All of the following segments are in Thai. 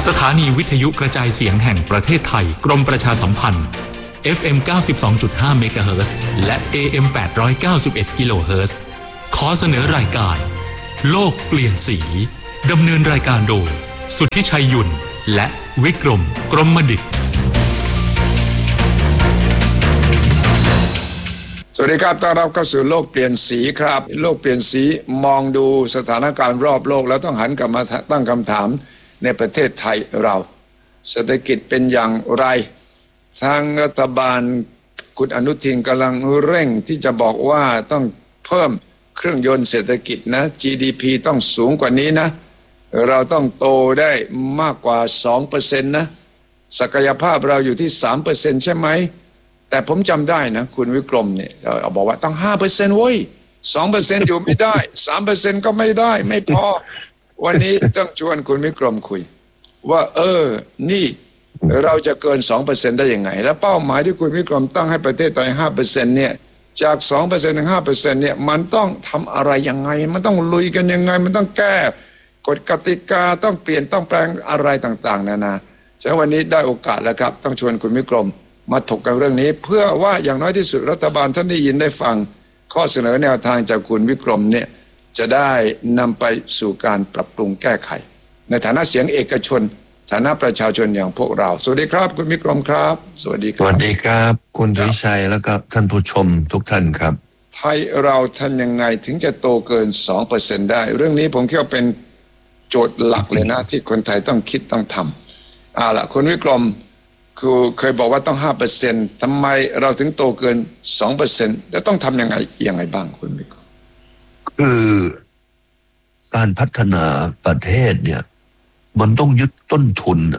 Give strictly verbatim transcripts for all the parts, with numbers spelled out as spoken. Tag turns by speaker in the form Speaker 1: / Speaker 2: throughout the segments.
Speaker 1: สถานีวิทยุกระจายเสียงแห่งประเทศไทยกรมประชาสัมพันธ์ เอฟ เอ็ม เก้าสิบสองจุดห้า เมกะเฮิรตซ์และ เอ เอ็ม แปดร้อยเก้าสิบเอ็ด กิโลเฮิรตซ์ขอเสนอรายการโลกเปลี่ยนสีดำเนินรายการโดยสุทธิชัยยุ่นและวิกรมกรมดิษฐ์
Speaker 2: สวัสดีครับต้อนรับเข้าสู่โลกเปลี่ยนสีครับโลกเปลี่ยนสีมองดูสถานการณ์รอบโลกแล้วต้องหันกลับมาตั้งคำถามในประเทศไทยเราเศรษฐกิจเป็นอย่างไรทางรัฐบาลคุณอนุทินกำลังเร่งที่จะบอกว่าต้องเพิ่มเครื่องยนต์เศรษฐกิจนะ จี ดี พี ต้องสูงกว่านี้นะเราต้องโตได้มากกว่า สองเปอร์เซ็นต์ นะศักยภาพเราอยู่ที่ สามเปอร์เซ็นต์ ใช่ไหมแต่ผมจำได้นะคุณวิกรมเนี่ยเอาบอกว่าต้อง ห้าเปอร์เซ็นต์ เว้ย สองเปอร์เซ็นต์ อยู่ไม่ได้ สามเปอร์เซ็นต์ ก็ไม่ได้ไม่พอวันนี้ต้องชวนคุณวิกรมคุยว่าเออนี่เราจะเกิน สองเปอร์เซ็นต์ ได้ยังไงและเป้าหมายที่คุณวิกรมตั้งให้ประเทศไทย ห้าเปอร์เซ็นต์ เนี่ยจาก สองเปอร์เซ็นต์ ถึง ห้าเปอร์เซ็นต์ เนี่ยมันต้องทำอะไรยังไงมันต้องลุยกันยังไงมันต้องแก้กฎกติกาต้องเปลี่ยนต้องแปลงอะไรต่างๆนานาฉะนั้นวันนี้ได้โอกาสแล้วครับต้องชวนคุณวิกรมมาถกกันเรื่องนี้เพื่อว่าอย่างน้อยที่สุดรัฐบาลท่านได้ยินได้ฟังข้อเสนอแนวทางจากคุณวิกรมเนี่ยจะได้นำไปสู่การปรับปรุงแก้ไขในฐานะเสียงเอกชนฐานะประชาชนอย่างพวกเราสวัสดีครับคุณวิกรมครับสวัสดีครับ
Speaker 3: สวัสดีครับคุณวิชัยแล้วก็ท่านผู้ชมทุกท่านครับ
Speaker 2: ไทยเราทำยังไงถึงจะโตเกิน สองเปอร์เซ็นต์ ได้เรื่องนี้ผมคิดว่าเป็นโจทย์หลักเลยนะที่คนไทยต้องคิดต้องทำเอาล่ะคุณวิกรมคือเคยบอกว่าต้อง ห้าเปอร์เซ็นต์ ทำไมเราถึงโตเกิน สองเปอร์เซ็นต์ แล้วต้องทำยังไงยังไงบ้างคุณวิกรม
Speaker 3: คือการพัฒนาประเทศเนี่ยมันต้องยึดต้นทุน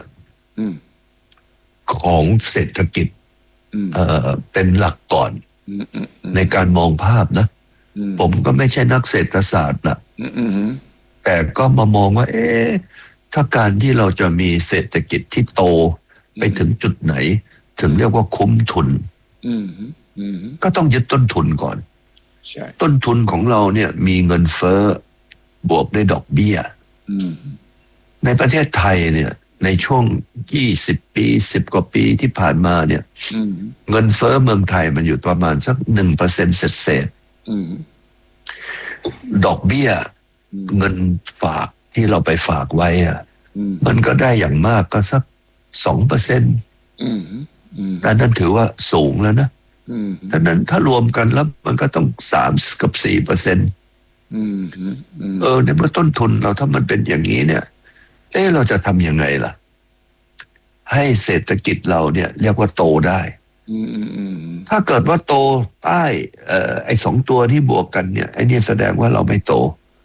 Speaker 3: ของเศรษฐกิจเอ่อเป็นหลักก่อนในการมองภาพนะผมก็ไม่ใช่นักเศรษฐศาสตร์นะแต่ก็มามองว่าเอ๊ะถ้าการที่เราจะมีเศรษฐกิจที่โตไปถึงจุดไหนถึงเรียกว่าคุ้มทุนก็ต้องยึดต้นทุนก่อนต้นทุนของเราเนี่ยมีเงินเฟ้อบวกด้วยดอกเบี้ยในประเทศไทยเนี่ยในช่วงยี่สิบปีสิบกว่าปีที่ผ่านมาเนี่ยเงินเฟ้อเมืองไทยมันอยู่ประมาณสัก หนึ่งเปอร์เซ็นต์ เศษๆดอกเบี้ยเงินฝากที่เราไปฝากไว้อะมันก็ได้อย่างมากก็สัก สองเปอร์เซ็นต์ แต่นั่นถือว่าสูงแล้วนะดังนั้นถ้ารวมกันแล้วมันก็ต้องสามกับ สี่เปอร์เซ็นต์ เออในเมื่อต้นทุนเราถ้ามันเป็นอย่างนี้เนี่ยเอ๊ะเราจะทำยังไงล่ะให้เศรษฐกิจเราเนี่ยเรียกว่าโตได้ถ้าเกิดว่าโตใต้เอ่อไอ้สองตัวที่บวกกันเนี่ยไอ้นี่แสดงว่าเราไม่โต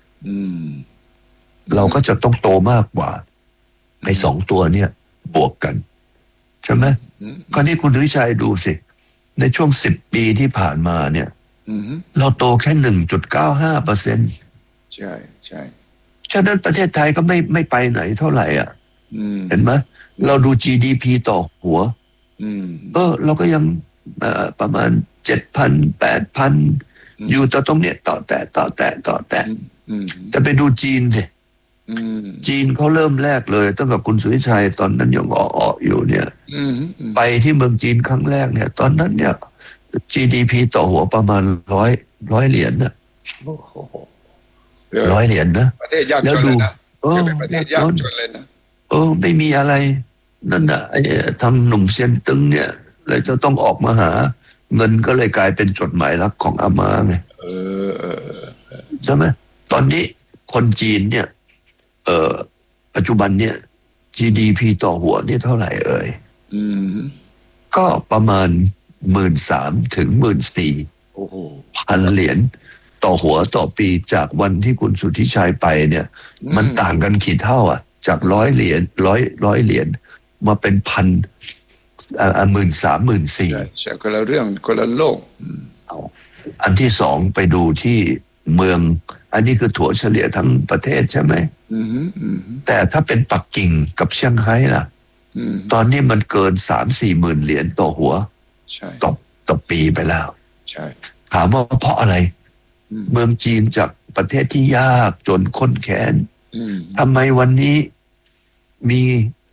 Speaker 3: เราก็จะต้องโตมากกว่าไอ้สองตัวเนี่ยบวกกันใช่ไหมคราวนี้คุณวิชัยดูสิในช่วงสิบปีที่ผ่านมาเนี่ยเราโตแค่ หนึ่งจุดเก้าห้าเปอร์เซ็นต์
Speaker 2: ใช่ใช่
Speaker 3: ฉะนั้นประเทศไทยก็ไม่ไม่ไปไหนเท่าไหร่อ่ะเห็นไหมเราดู จี ดี พี ต่อหัวเออเราก็ยังประมาณ เจ็ดพัน แปดพัน อยู่ต่อตรงเนี้ยต่อแต่ต่อแต่ต่อแต่จะไปดูจีนสิจีนเขาเริ่มแรกเลยตั้งแต่คุณสุวิชัยตอนนั้นยังอ่อๆอยู่เนี่ยไปที่เมืองจีนครั้งแรกเนี่ยตอนนั้นเนี่ย จี ดี พี ต่อหัวประมาณร้อยร้อยเหรียญนะร้อยเหรียญนะ
Speaker 2: ประเทศยากจนเลยนะเออประเทศยากจนเลยนะ
Speaker 3: เออไม่มีอะไรนั่นน่ะไอ้ทางหนุ่มเซียนตึงเนี่ยเลยจะต้องออกมาหาเงินก็เลยกลายเป็นจดหมายรักของอาม่าไงเออใช่ไหมตอนนี้คนจีนเนี่ยเอ่อปัจจุบันเนี่ย จี ดี พี ต่อหัวนี่เท่าไหร่เอ่ยก็ประมาณ หนึ่งหมื่นสามพัน ถึง หนึ่งหมื่นสี่พัน เหรียญต่อหัวต่อปีจากวันที่คุณสุทธิชัยไปเนี่ยมันต่างกันกี่เท่าอ่ะจากร้อยเหรียญร้อยร้อยเหรียญมาเป็นพันอ่าหมื่นสามหมื่นสี่
Speaker 2: ใช่คนละเรื่องคนละโลก
Speaker 3: อันที่สองไปดูที่เมืองอันนี้คือถั่วเฉลี่ยทั้งประเทศใช่ไหมแต่ถ้าเป็นปักกิ่งกับเซี่ยงไฮ้ล่ะตอนนี้มันเกินสามสี่หมื่นเหรียญต่อหัวต่อต่อปีไปแล้วถามว่าเพราะอะไรเมืองจีนจากประเทศที่ยากจนข้นแค้นทำไมวันนี้มี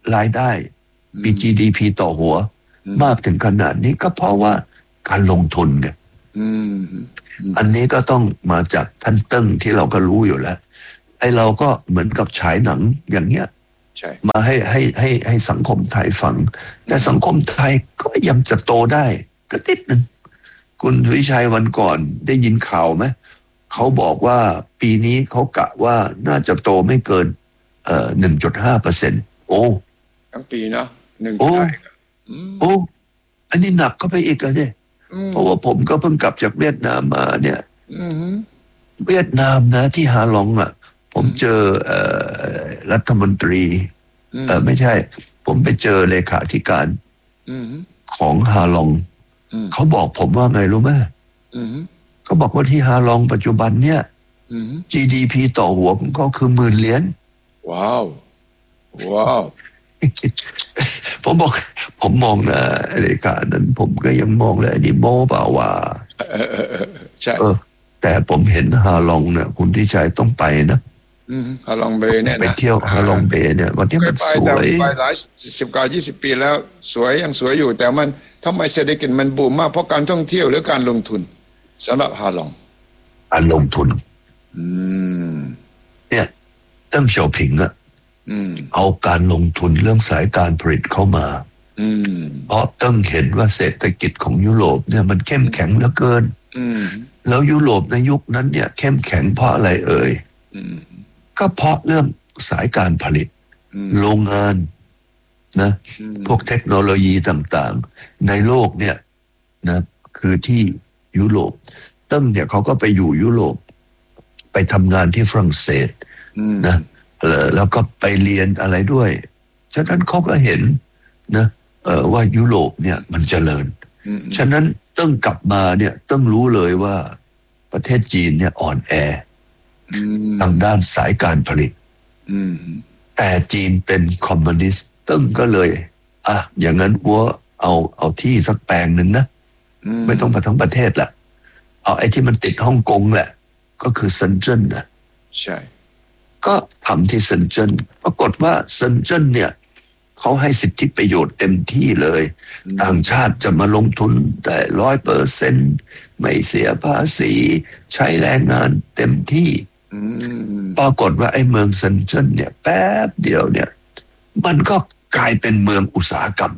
Speaker 3: รายได้มี จี ดี พี ต่อหัวมากถึงขนาดนี้ก็เพราะว่าการลงทุนเนี่ยอันนี้ก็ต้องมาจากท่านเติ้งที่เราก็รู้อยู่แล้วไอ้เราก็เหมือนกับฉายหนังอย่างเงี้ยมาให้ให้ให้ให้สังคมไทยฟังแต่สังคมไทยก็ยังจะโตได้ก็นิดนึงคุณวิชัยวันก่อนได้ยินข่าวไหมเขาบอกว่าปีนี้เขากะว่าน่าจะโตไม่เกินเอ่อหนึ่งจุดห้าเปอร์เซ็นต์โอ้
Speaker 2: ทั้งปีนะหนึ่ง
Speaker 3: โอ้โอ้อันนี้หนักเข้าไปอีกแล้วเนี่ยเพราะว่าผมก็เพิ่งกลับจากเวียดนามมาเนี่ยเวียดนามนะที่ฮาลองอ่ะผมเจอเอ่อรัฐมนตรีเออไม่ใช่ผมไปเจอเลขาธิการของฮาลองเขาบอกผมว่าไงรู้ไหมเขาบอกว่าที่ฮาลองปัจจุบันเนี่ย จี ดี พี ต่อหัวของเขาคือหมื่นเหรียญ
Speaker 2: ว้าวว้าว
Speaker 3: ผมบอกผมมองนะเลขานั้นผมก็ยังมองเลยอันนี้โม้เปล่าว่า
Speaker 2: ใช่
Speaker 3: แต่ผมเห็นฮาลองเนี่ยคุณที่ชายต้องไปนะ
Speaker 2: ฮาลองเบย์เนี่ย
Speaker 3: ไปเที่ยวฮาลองเบย์เนี่ยวันนี้มันสวย
Speaker 2: ไปหลายสิบกว่ายี่สิบปีแล้วสวยยังสวยอยู่แต่มันทำไมเศรษฐกิจมันบูมมากเพราะการท่องเที่ยวหรือการลงทุนสำหรับฮาลอง
Speaker 3: การลงทุนเนี่ยเติ้งเสี่ยวผิงอะเอาการลงทุนเรื่องสายการผลิตเข้ามาเพราะเติ้งเห็นว่าเศรษฐกิจของยุโรปเนี่ยมันเข้มแข็งเหลือเกินแล้วยุโรปในยุคนั้นเนี่ยเข้มแข็งเพราะอะไรเอ่ยก็เพราะเรื่องสายการผลิตโรงงานนะพวกเทคโนโลยีต่างๆในโลกเนี่ยนะคือที่ยุโรปเติ้งเนี่ยเขาก็ไปอยู่ยุโรปไปทำงานที่ฝรั่งเศสนะแล้วก็ไปเรียนอะไรด้วยฉะนั้นเขาก็เห็นนะว่ายุโรปเนี่ยมันเจริญฉะนั้นต้องกลับมาเนี่ยต้องรู้เลยว่าประเทศจีนเนี่ยอ่อนแอทางด้านสายการผลิตแต่จีนเป็นคอมมิวนิสต์ตึ้งก็เลยอ่ะอย่างนั้นวัวเอาเอาที่สักแปลงหนึ่งนะไม่ต้องมาทั้งประเทศละเอาไอ้ที่มันติดฮ่องกงแหละก็คือเซินเจิ้นนะ
Speaker 2: ใช่
Speaker 3: ก็ทำที่เซินเจิ้นปรากฏว่าเซินเจิ้นเนี่ยเขาให้สิทธิประโยชน์เต็มที่เลยต่างชาติจะมาลงทุนได้ร้อยเปอร์เซ็นต์ไม่เสียภาษีใช้แรงงานเต็มที่ปรากฏว่าไอ้เมืองเซินเจิ้นเนี่ยแป๊บเดียวเนี่ยมันก็กลายเป็นเมืองอุตสาหกรรม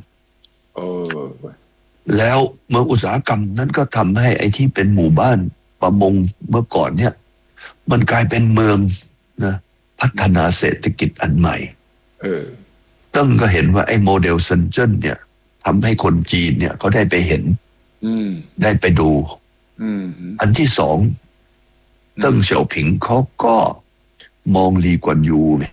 Speaker 3: แล้วเมืองอุตสาหกรรมนั้นก็ทำให้ไอ้ที่เป็นหมู่บ้านประมงเมื่อก่อนเนี่ยมันกลายเป็นเมืองนะพัฒนาเศรษฐกิจอันใหม่ตั้งก็เห็นว่าไอ้โมเดลเซินเจิ้นเนี่ยทำให้คนจีนเนี่ยเขาได้ไปเห็นได้ไปดูอันที่สองตั้งเสี่ยวผิงเขาก็มองลีกวนยูเนี่ย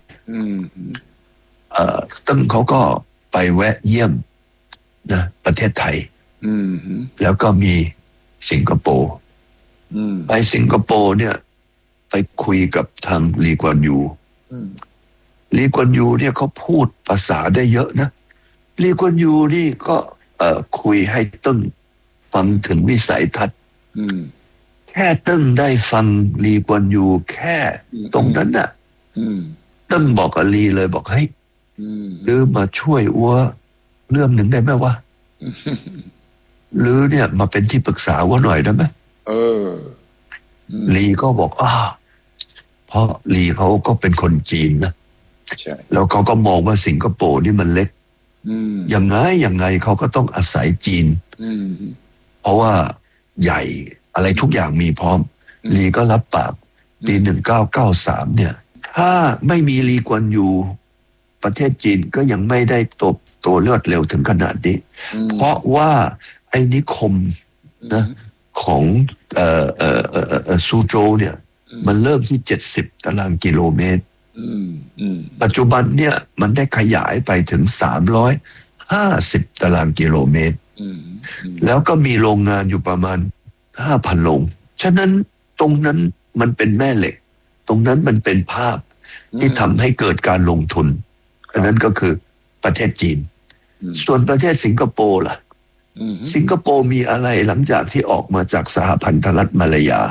Speaker 3: ตั้งเขาก็ไปแวะเยี่ยมนะประเทศไทยแล้วก็มีสิงคโปร์ไปสิงคโปร์เนี่ยไปคุยกับทางลีกวนยูลีกวนยูเนี่ยเขาพูดภาษาได้เยอะนะลีกวนยูนี่ก็เอ่อคุยให้ตึ้งฟังถึงวิสัยทัศน์แค่ตึ้งได้ฟังลีกวนยูแค่ตรงนั้นน่ะตึ้งบอกกับลีเลยบอกให้หรือมาช่วยอัวเรื่องหนึ่งได้ไหมวะหรือเนี่ยมาเป็นที่ปรึกษาว่าหน่อยได้ไหมเออลีก็บอกอ้าเพราะลีเขาก็เป็นคนจีนนะแล้วเขาก็มองว่าสิงคโปร์นี่มันเล็กยังไงยังไงเขาก็ต้องอาศัยจีนเพราะว่าใหญ่อะไรทุกอย่างมีพร้อมลีก็รับปากปีหนึ่งเก้าเก้าสามเนี่ยถ้าไม่มีลีกวนยูประเทศจีนก็ยังไม่ได้โตโตเลือดเร็วถึงขนาดนี้เพราะว่าไอ้นิคมนะของเอ่อเอ่อเอ่อเอ่อซูโจวเนี่ยมันเริ่มที่เจ็ดสิบตารางกิโลเมตรปัจจุบันเนี่ยมันได้ขยายไปถึงสามร้อยห้าสิบตารางกิโลเมตรแล้วก็มีโรงงานอยู่ประมาณห้าพันโรงฉะนั้นตรงนั้นมันเป็นแม่เหล็กตรงนั้นมันเป็นภาพที่ทำให้เกิดการลงทุนอันนั้นก็คือประเทศจีนส่วนประเทศสิงคโปร์ล่ะสิงคโปร์มีอะไรหลังจากที่ออกมาจากสหพันธรัฐมาลายา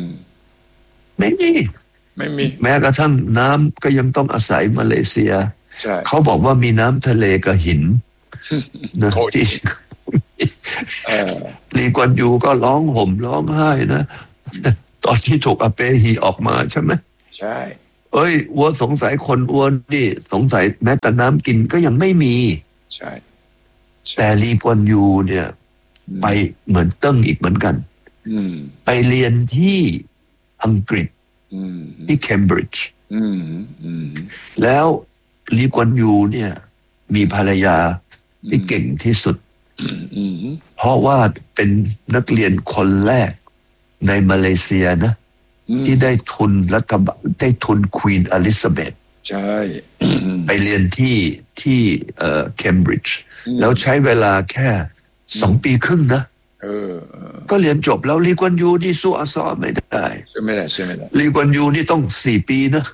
Speaker 3: ไม่มี
Speaker 2: ไม่มี
Speaker 3: แม้กระทั่งน้ำก็ยังต้องอาศัยมาเลเซียเขาบอกว่ามีน้ำทะเลกับหินนะที่ลีกวนยูก็ร้องห่มร้องไห้นะตอนที่ถูกอาเปฮีออกมาใช่ไหม
Speaker 2: ใช่
Speaker 3: เอ้ยวัวสงสัยคนอ้วนนี่สงสัยแม้แต่น้ำกินก็ยังไม่มี
Speaker 2: ใช่
Speaker 3: แต่ลีกวนยูเนี่ยไปเหมือนเติ้งอีกเหมือนกันไปเรียนที่อังกฤษที่เคมบริดจ์แล้วลีกวนยูเนี่ยมีภรรยาที่เก่งที่สุดเพราะว่าเป็นนักเรียนคนแรกในมาเลเซียนะที่ได้ทุนรัฐบาลได้ทุนควีนอลิซาเบธ
Speaker 2: ใช่
Speaker 3: ไปเรียนที่ที่เอ่อเคมบริดจ์แล้วใช้เวลาแค่สองปีครึ่งนะ
Speaker 2: เออ
Speaker 3: ก็เรียนจบแล้วลีกวนยูนี่สู้อาซอไม่ได้
Speaker 2: ใช่ไม่ได้ใช่ไม่ได้
Speaker 3: ลีกวนยูนี่ต้องสี่ปีนะ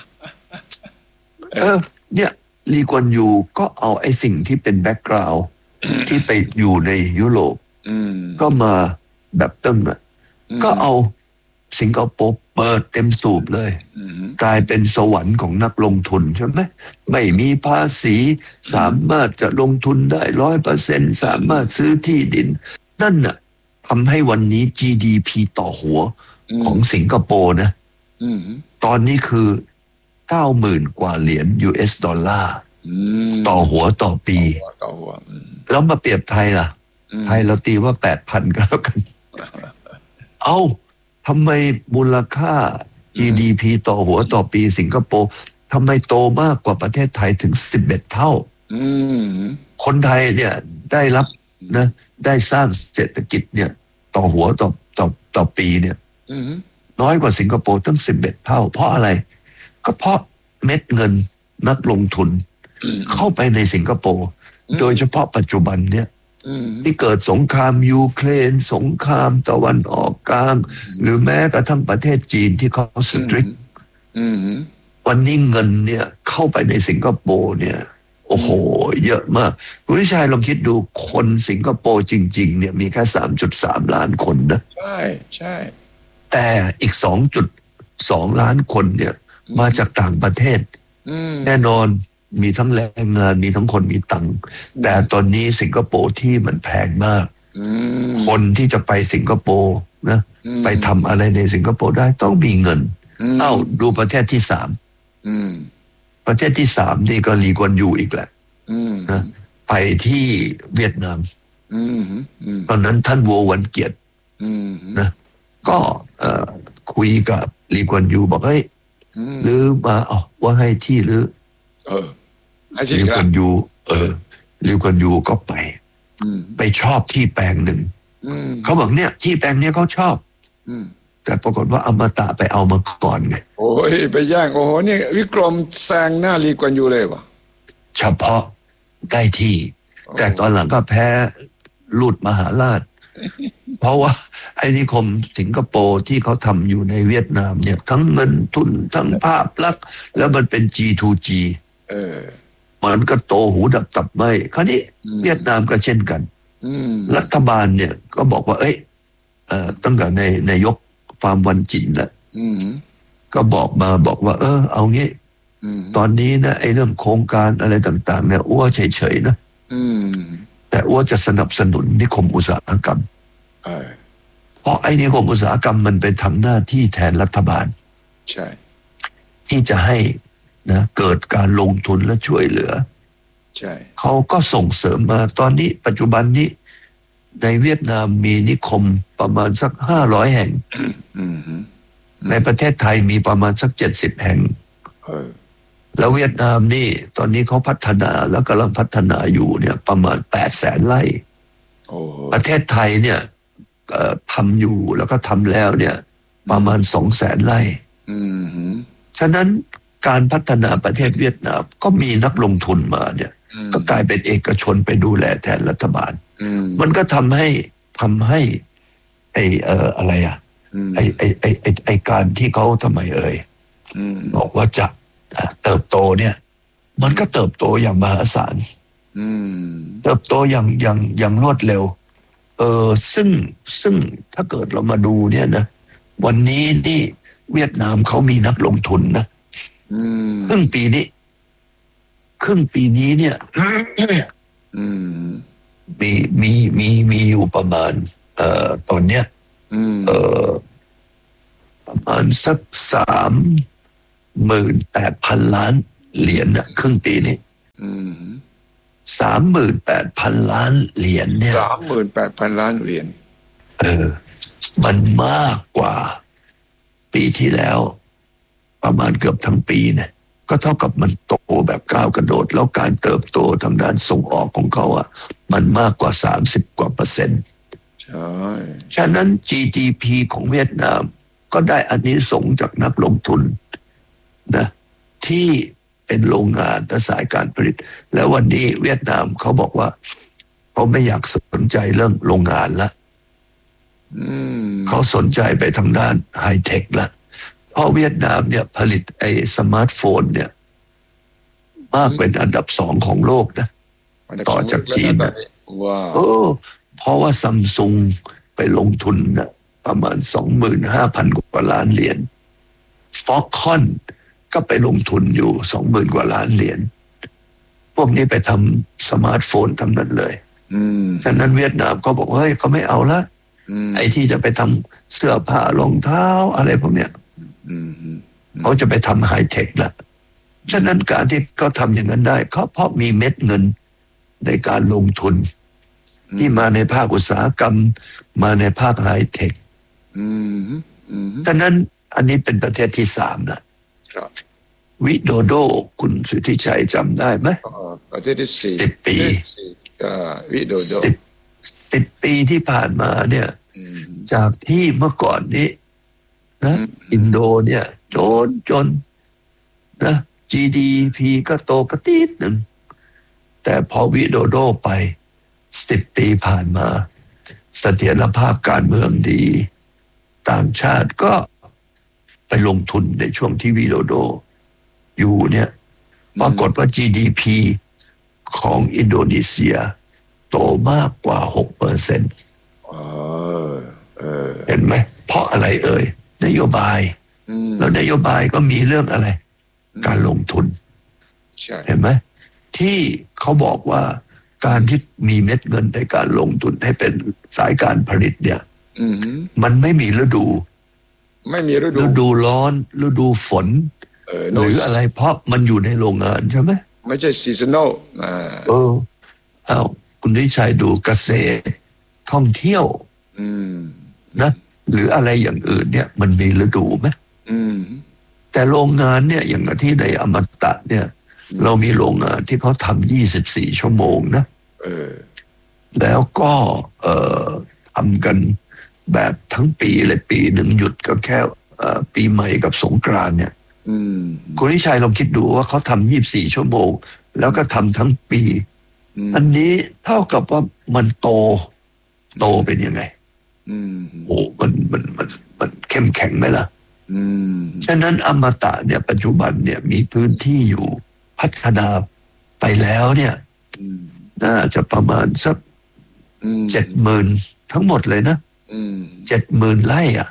Speaker 3: เออเนี่ยลีกวนยูก็เอาไอ้สิ่งที่เป็นแบ็กกราวด์ที่ไปอยู่ในยุโรปก็มาแบบเติ้งอ่ะก็เอาสิงคโปร์เปิดเต็มสูบเลยกลายเป็นสวรรค์ของนักลงทุนใช่ไหมไม่มีภาษีสามารถจะลงทุนได้ร้อยเปอร์เซ็นต์สามารถซื้อที่ดินนั่นน่ะทำให้วันนี้ จี ดี พี ต่อหัวของสิงคโปร์นะตอนนี้คือเก้าหมื่นกว่าเหรียญ ยู เอส ดอลลาร์ต่อหัวต่อปีแล้วมาเปรียบไทยล่ะไทยเราตีว่าแปดพันก็แล้วกันเอ้าทำไมมูลค่า จี ดี พี ต่อหัวต่อปีสิงคโปร์ทำไมโตมากกว่าประเทศไทยถึงสิบเอ็ดเท่าคนไทยเนี่ยได้รับนะได้สร้างเศรษฐกิจเนี่ยต่อหัวต่อต่อต่อปีเนี่ยน้อยกว่าสิงคโปร์ตั้งสิบเอ็ดเท่าเพราะอะไรก็เพราะเม็ดเงินนักลงทุนเข้าไปในสิงคโปร์โดยเฉพาะปัจจุบันเนี่ยที่เกิดสงครามยูเครนสงครามตะวันออกกลางหรือแม้กระทั่งประเทศจีนที่เขาสตริกวันนี้เงินเนี่ยเข้าไปในสิงคโปร์เนี่ยโอ้โหเยอะมากคุณวิชัยลองคิดดูคนสิงคโปร์จริงๆเนี่ยมีแค่ สามจุดสาม ล้านคนนะ
Speaker 2: ใช่ใช่
Speaker 3: แต่อีก สองจุดสอง ล้านคนเนี่ยมาจากต่างประเทศแน่นอนมีทั้งแรงงานมีทั้งคนมีตังค์แต่ตอนนี้สิงคโปร์ที่มันแพงมากคนที่จะไปสิงคโปร์นะไปทำอะไรในสิงคโปร์ได้ต้องมีเงินเอ้าดูประเทศที่สามประเทศที่สามนี่ก็ลีกวนยูอีกแหละนะไปที่เวียดนามตอนนั้นท่านวัววันเกียรตินะก็คุยกับลีกวนยูบอกเฮ้ยหรือมาอ๋อว่าให้ที่หรือ
Speaker 2: เออ
Speaker 3: ลีกวนยูเออลีกวนยูก็ไปไปชอบที่แปลงหนึ่งเขาบอกเนี่ยที่แปลงเนี้ยเขาชอบแต่ปรากฏว่าอมตะไปเอามาก่อนไง
Speaker 2: โอ้ยไปแย่งโอ้โหนี่วิกรมแซงหน้าลีกวนยูเลยวะ
Speaker 3: เฉพาะได้ที่แต่ตอนหลังก็แพ้ลูดมหาราชเพราะว่าไอ้นิคมสิงคโปร์ที่เขาทำอยู่ในเวียดนามเนี่ยทั้งเงินทุนทั้งภาพลักษณ์แล้วมันเป็น จี ทู จี
Speaker 2: เออ
Speaker 3: มันก็โตหูดับตับไหมคราวนี้เวียดนามก็เช่นกันรัฐบาลเนี่ยก็บอกว่าเอ้ยเอ่อตั้งแต่ในนายกฟาร์มวันจินแหละก็บอกมาบอกว่าเออเอางี้ตอนนี้นะไอ้เรื่องโครงการอะไรต่างๆเนี่ยอ้วเฉยๆนะแต่อ้วจะสนับสนุนนิคมอุตสาหกรรมเพราะไอ้นิคมอุตสาหกรรมมันเป็นทำหน้าที่แทนรัฐบาล
Speaker 2: ใช่
Speaker 3: ที่จะให้นะเกิดการลงทุนและช่วยเหลือ
Speaker 2: ใช่
Speaker 3: เขาก็ส่งเสริมมาตอนนี้ปัจจุบันนี้ในเวียดนามมีนิคมประมาณสักห้าร้อยแห่งในประเทศไทยมีประมาณสักเจ็ดสิบแห่งแล้วเวียดนามนี่ตอนนี้เขาพัฒนาแล้วกำลังพัฒนาอยู่เนี่ยประมาณแปดแสนไร่ประเทศไทยเนี่ยทำอยู่แล้วก็ทำแล้วเนี่ยประมาณสองแสนไร่ฉะนั้นการพัฒนาประเทศเวียดนามก็มีนักลงทุนมาเนี่ยก็กลายเป็นเอกชนไปดูแลแทนรัฐบาลมันก็ทำให้ทำให้ไอ้เอ่ออะไรอ่ะไอ้ไอ้ไอ้ไอ้ไอ้การที่เขาทำไมเอ่ยบอกว่าจะเติบโตเนี่ยมันก็เติบโตอย่างมหาศาลเติบโตอย่างอย่างอย่างรวดเร็วเออซึ่งซึ่งถ้าเกิดเรามาดูเนี่ยนะวันนี้นี่เวียดนามเขามีนักลงทุนนะครึ่งปีนี้ครึ่งปีนี้เนี่ยมีมีมีมีอยู่ประมาณเอ่อตอนเนี้ยเอ่อประมาณสักสามหมื่นแปดพันล้านเหรียญนะครึ่งปีนี้สามหมื่นแปดพันล้านเหรียญเนี่ย
Speaker 2: สามหมื่นแปดพันล้านเหรียญ
Speaker 3: เออมันมากกว่าปีที่แล้วประมาณเกือบทั้งปีเนี่ยก็เท่ากับมันโตแบบก้าวกระโดดแล้วการเติบโตทางด้านส่งออกของเขาอ่ะมันมากกว่าสามสิบกว่าเปอร์เซ็นต์
Speaker 2: ใช่
Speaker 3: ฉะนั้น จี ดี พี ของเวียดนามก็ได้อานิสงส์จากนักลงทุนนะที่เป็นโรงงานและสายการผลิตแล้ววันนี้เวียดนามเขาบอกว่าเขาไม่อยากสนใจเรื่องโรงงานละเขาสนใจไปทางด้านไฮเทคละเพราะเวียดนามเนี่ยผลิตไอ้สมาร์ทโฟนเนี่ยมากเป็นอันดับสองของโลกนะต่อจากจีนนะ
Speaker 2: ว้าว
Speaker 3: โอ้เพราะว่าซัมซุงไปลงทุนนะประมาณสองหมื่นห้าพันกว่าล้านเหรียญฟ็อกคอนก็ไปลงทุนอยู่สองหมื่นกว่าล้านเหรียญพวกนี้ไปทำสมาร์ทโฟนทั้งนั้นเลยฉะนั้นเวียดนามก็บอกเฮ้ยเขาไม่เอาละไอ้ที่จะไปทำเสื้อผ้ารองเท้าอะไรพวกเนี้ยเขาจะไปทำไฮเทคละฉะนั้นการที่เขาทำอย่างนั้นได้เขาเพราะมีเม็ดเงินในการลงทุนที่มาในภาคอุตสาหกรรมมาในภาคไฮเทคฉะนั้นอันนี้เป็นประเทศที่สามนะวิโดโดคุณสุทธิชัยจำได้ไหม
Speaker 2: ประเทศที่สี่
Speaker 3: สิบปี
Speaker 2: วิโดโด
Speaker 3: สิบสิบปีที่ผ่านมาเนี่ยจากที่เมื่อก่อนนี้นะอินโดเนี่ยจนจนนะ จี ดี พี ก็โตกระติดหนึ่งแต่พอวิโดโดไปสิบปีผ่านมาเสถียรภาพการเมืองดีต่างชาติก็ไปลงทุนในช่วงที่วิโดโดอยู่เนี่ยปรากฏว่า จี ดี พี ของอินโดนีเซียโตมากกว่า หกเปอร์เซ็นต์ เห็นไหมเพราะอะไรเอ่ยนโยบายแล้วนโยบายก็มีเรื่องอะไรการลงทุนเห็นไหมที่เขาบอกว่าการที่มีเม็ดเงินในการลงทุนให้เป็นสายการผลิตเนี่ยมันไม่มีฤดู
Speaker 2: ไม่มีฤดู
Speaker 3: ฤดูร้อนฤดูฝนหรืออะไรเพราะมันอยู่ในโรงงานใช่ไหม
Speaker 2: ไม่ใช่ซีซันอล
Speaker 3: เออเอาคุณวิชัยดูเกษตรท่องเที่ยวนะหรืออะไรอย่างอื่นเนี่ยมันมีฤดูไหมแต่โรงงานเนี่ยอย่างที่ในอมตะเนี่ยเรามีโรงงานที่เขาทำยี่สิบสี่ชั่วโมงนะแล้วก็เอ่อทำกันแบบทั้งปีเลยปีหนึ่งหยุดก็แค่ปีใหม่กับสงกรานต์เนี่ยคุณวิชัยลองคิดดูว่าเขาทำยี่สิบสี่ชั่วโมงแล้วก็ทำทั้งปีอันนี้เท่ากับว่ามันโตโตเป็นยังไงโอ้มันมันมันมันเข้มแข็งไหมล่ะฉะนั้นอมตะเนี่ยปัจจุบันเนี่ยมีพื้นที่อยู่พัฒนาไปแล้วเนี่ยน่าจะประมาณสักเจ็ดหมื่นทั้งหมดเลยนะเจ็ดหมื่นไร่อ่ะ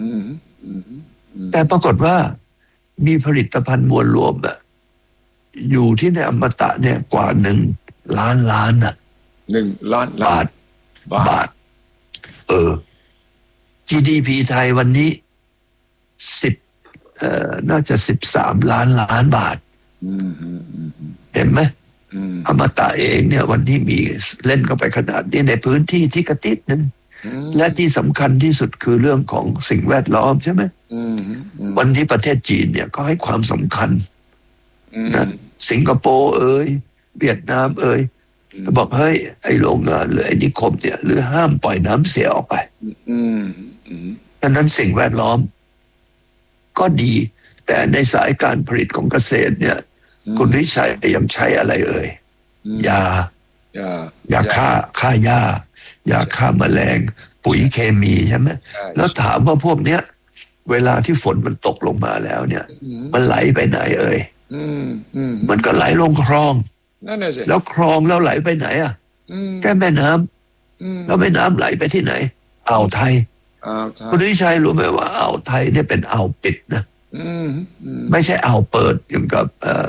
Speaker 3: แต่ปรากฏว่ามีผลิตภัณฑ์มวลรวมอะอยู่ที่ในอมตะเนี่ยกว่าหนึ่งล้านล้านอ่ะ
Speaker 2: หนึ่งล้าน
Speaker 3: บาทบาทเออ จี ดี พี ไทยวันนี้สิบเอ่อน่าจะสิบสามล้านล้านบาทเห็นไหมอมตะเองเนี่ยวันที่มีเล่นเข้าไปขนาดนี้ในพื้นที่ที่กระติดนึงและที่สำคัญที่สุดคือเรื่องของสิ่งแวดล้อมใช่ไหมวันที่ประเทศจีนเนี่ยก็ให้ความสำคัญนะสิงคโปร์เอ่ยเวียดนามเอ่ยบอกเฮ้ยไอ้โรงงานหรือไอ้นิคมเนี่ยหรือห้ามปล่อยน้ำเสียออกไปดังนั้นสิ่งแวดล้อมก็ดีแต่ในสายการผลิตของเกษตรเนี่ยคุณวิชัยยังใช้อะไรเอ่ยยายาฆ่าฆ่าหญ้ายาฆ่าแมลงปุ๋ยเคมีใช่ไหมแล้วถามว่าพวกเนี้ยเวลาที่ฝนมันตกลงมาแล้วเนี่ยมันไหลไปไหนเอ่ยมันก็ไหลลงคลองแล้วคลองแล้วไหลไปไหนอ่ะแค่แม่น้ำแล้วแม่น้ำไหลไปที่ไหนอ่าวไทยคุณวิชัยรู้ไหมว่าอ่าวไทยเนี่ยเป็นอ่าวปิดนะไม่ใช่อ่าวเปิดอย่างกับ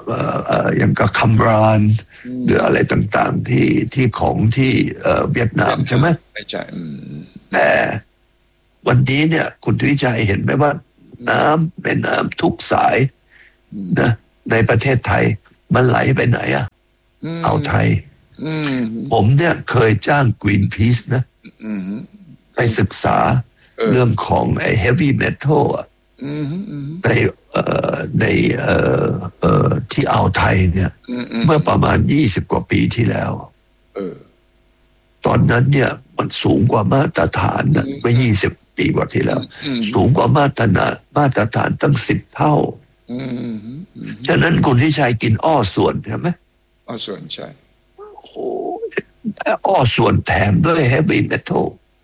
Speaker 3: เอ่อเอ่ออย่างกับคัมรานหรืออะไรต่างๆที่ที่ของที่เอ่อเวียดนามใช่ไหม
Speaker 2: ใช่
Speaker 3: แต่วันนี้เนี่ยคุณทวิชัยเห็นไหมว่าน้ำแม่น้ำทุกสายนะในประเทศไทยมันไหลไปไหนอ่ะอ่าวไทยผมเนี่ยเคยจ้าง Greenpeace นะไปศึกษาเรื่องของไอ้ heavy metal อ่ะในเอ่อในเอ่อเอ่อที่อ่าวไทยเนี่ยเมื่อประมาณยี่สิบกว่าปีที่แล้วตอนนั้นเนี่ยมันสูงกว่ามาตรฐานนะเมื่อยี่สิบปีกว่าที่แล้วสูงกว่ามาตรฐานมาตรฐานตั้งสิบเท่าฉะนั้นคุณที่ชัยกินอ้อส่วนใช่ไหม
Speaker 2: อ้อส่วนใช่
Speaker 3: โอ้อ้อส่วนแถมด้วย heavy metal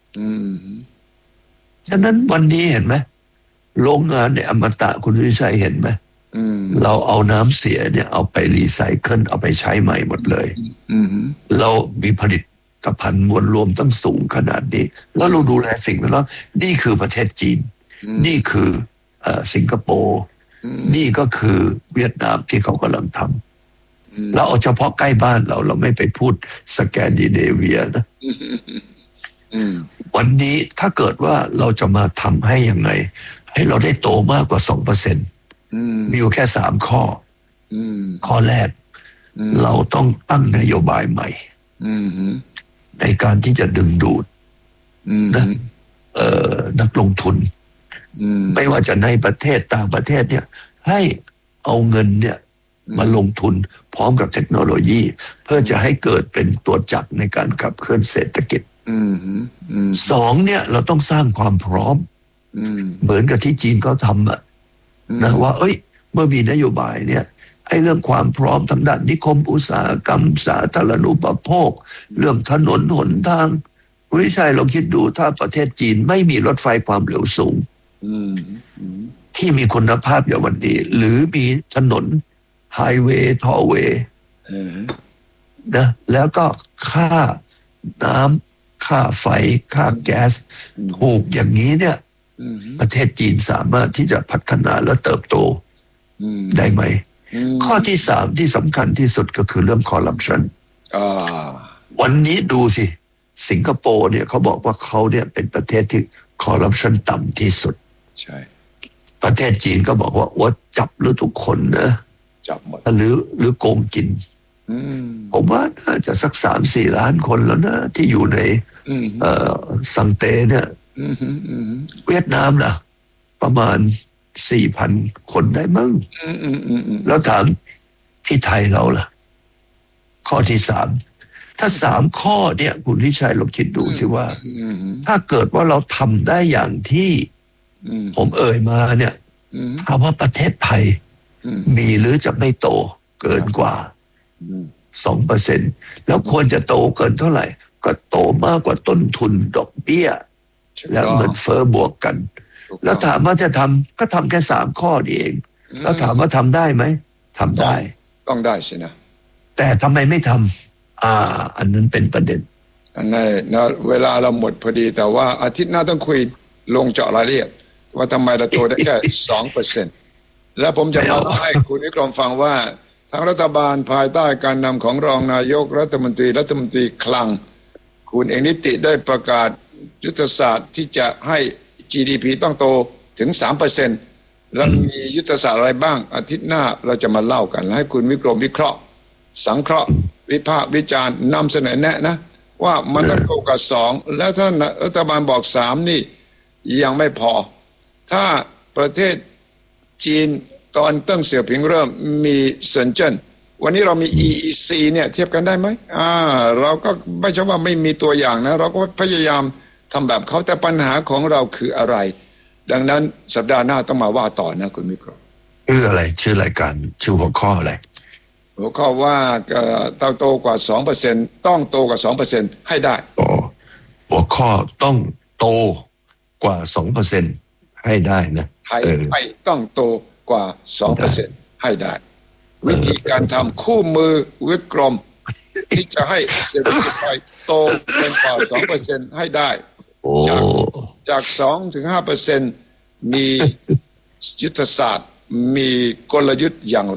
Speaker 3: ฉะนั้นวันนี้เห็นไหมโรงงานในอมตะคุณวิชัยเห็นไหมเราเอาน้ำเสียเนี่ยเอาไปรีไซเคิลเอาไปใช้ใหม่หมดเลยเรามีผลิตภัณฑ์มวลรวมตั้งสูงขนาดนี้แล้วเราดูแลสิ่งนั้นแล้วนี่คือประเทศจีนนี่คือสิงคโปร์นี่ก็คือเวียดนามที่เขากำลังทำแล้วเอาเฉพาะใกล้บ้านเราเราไม่ไปพูดสแกนดิเนเวียนะวันนี้ถ้าเกิดว่าเราจะมาทำให้ยังไงให้เราได้โตมากกว่าสองเปอร์เซ็นต์มีอยู่แค่สามข้อข้อแรกเราต้องตั้งนโยบายใหม่ในการที่จะดึงดูดนะเอ่อนักลงทุนไม่ว่าจะในประเทศต่างประเทศเนี่ยให้เอาเงินเนี่ยมาลงทุนพร้อมกับเทคโนโลยีเพื่อจะให้เกิดเป็นตัวจักรในการขับเคลื่อนเศรษฐกิจสองเนี่ยเราต้องสร้างความพร้อมเหมือนกับที่จีนเขาทำอะนะว่าเอ้ยเมื่อมีนโยบายเนี่ยไอ้เรื่องความพร้อมทางด้านนิคมอุตสาหกรรมสาธารณูปโภคเรื่องถนนหนทางคุณวิชัยลองคิดดูถ้าประเทศจีนไม่มีรถไฟความเร็วสูงที่มีคุณภาพอย่างวันนี้หรือมีถนนไฮเวย์ทอเวย์นะแล้วก็ค่าน้ำค่าไฟค่าแก๊สถูกอย่างนี้เนี่ยประเทศจีนสามารถที่จะพัฒนาและเติบโตได้ไหมข้อที่สามที่สำคัญที่สุดก็คือเรื่องคอร์รัปชันวันนี้ดูสิสิงคโปร์เนี่ยเขาบอกว่าเขาเนี่ยเป็นประเทศที่คอร์รัปชันต่ำที่สุด
Speaker 2: ใช่
Speaker 3: ประเทศจีนก็บอกว่าว่าจับหรือทุกคนนะ
Speaker 2: จับหมด
Speaker 3: หรือหรือโกงกินผมว่าน่าจะสักสามสี่ล้านคนแล้วนะที่อยู่ในเอ่อซังเต้เนี่ยเวียดนามล่ะประมาณสี่พันคนได้มั้งแล้วถามที่ไทยเราล่ะข้อที่สามถ้าสามข้อเนี่ยคุณวิชัยลองคิดดูสิว่าถ้าเกิดว่าเราทำได้อย่างที่ผมเอ่ยมาเนี่ยถามว่าประเทศไทยมีหรือจะไม่โตเกินกว่าสองเปอร์เซ็นต์แล้วควรจะโตเกินเท่าไหร่ก็โตมากกว่าต้นทุนดอกเบี้ยแล้วเงินเฟ้อบวกกันแล้วถามว่าจะทำก็ทำแค่สามข้อนี่เองแล้วถามว่าทำได้ไหมทำได้
Speaker 2: ต้องได้สินะ
Speaker 3: แต่ทำไมไม่ทำอ่าอันนั้นเป็นประเด็น
Speaker 2: อันนี้นะเวลาเราหมดพอดีแต่ว่าอาทิตย์หน้าต้องคุยลงเจาะรายละเอียดว่าทำไมเราโตได้แค่สองเปอร์เซ็นต์แล้วผมจะมาให้คุณวิกรมฟังว่าทางรัฐบาลภายใต้การนำของรองนายกรัฐมนตรีรัฐมนตรีคลังคุณเอกนิติได้ประกาศยุทธศาสตร์ที่จะให้ จี ดี พี ต้องโตถึง สามเปอร์เซ็นต์ แล้วมียุทธศาสตร์อะไรบ้างอาทิตย์หน้าเราจะมาเล่ากันให้คุณวิกรมวิเคราะห์สังเคราะห์วิพากษ์วิจารณ์นำเสนอแนะนะว่ามันต้องโตกับสองแล้วถ้ารัฐบาลบอกสามนี่ยังไม่พอถ้าประเทศจีนตอนเติ้งเสี่ยวผิงเริ่มมีเซินเจิ้นวันนี้เรามี อี อี ซี เนี่ยเทียบกันได้ไหมอ่าเราก็ไม่ใช่ว่าไม่มีตัวอย่างนะเราก็พยายามทำแบบเขาแต่ปัญหาของเราคืออะไรดังนั้นสัปดาห์หน้าต้องมาว่าต่อนะคุณมิโคร
Speaker 3: ชื่ออะไรชื่อรายการชื่อหัวข้ออะไร
Speaker 2: หัวข้อว่าเติบโตกว่า สองเปอร์เซ็นต์ ต้องโตกว่า สองเปอร์เซ็นต์ ให้ได้
Speaker 3: อ๋อหัวข้อต้องโตกว่า สองเปอร์เซ็นต์ ให้ได้นะ
Speaker 2: ไทยไม่ต้องโตกว่า สองเปอร์เซ็นต์ ให้ได้วิธีการทำคู่มือวิกรมที่จะให้เศรษฐกิจไทยโตเกินกว่า สองเปอร์เซ็นต์ ให้ได้จากจาก สองถึงห้าเปอร์เซ็นต์ มียุทธศาสตร์มีกลยุทธ์อย่างไร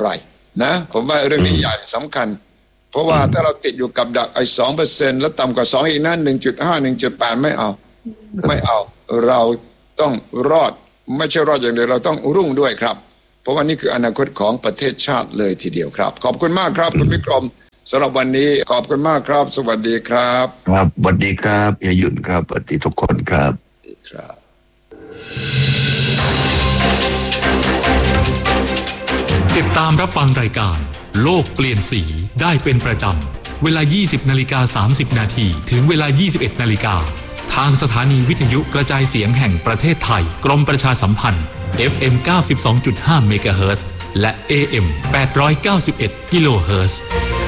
Speaker 2: นะผมว่าเรื่องนี้ใหญ่สำคัญเพราะว่าถ้าเราติดอยู่กับดักไอ้สองเปอร์เซ็นต์แล้วต่ำกว่าสองอีกนั่นหนึ่งจุดห้าหนึ่งจุดแปดไม่เอาไม่เอาเราต้องรอดไม่ใช่รอดอย่างเดียวเราต้องรุ่งด้วยครับเพราะว่านี่คืออนาคตของประเทศชาติเลยทีเดียวครับขอบคุณมากครับคุณวิกรมสำหรับวันนี้ขอบคุณมากครับสวัสดีครับ
Speaker 3: ครับสวัสดีครับอย่าหยุดครับสวัสดีทุกคนครับ
Speaker 2: ครับ
Speaker 1: ติดตามรับฟังรายการโลกเปลี่ยนสีได้เป็นประจำเวลา ยี่สิบนาฬิกาสามสิบนาทีถึงเวลา ยี่สิบเอ็ดนาฬิกาทางสถานีวิทยุกระจายเสียงแห่งประเทศไทยกรมประชาสัมพันธ์ เอฟ เอ็ม เก้าสิบสองจุดห้า เมกะเฮิรตซ์และ เอ เอ็ม แปดร้อยเก้าสิบเอ็ด กิโลเฮิรตซ์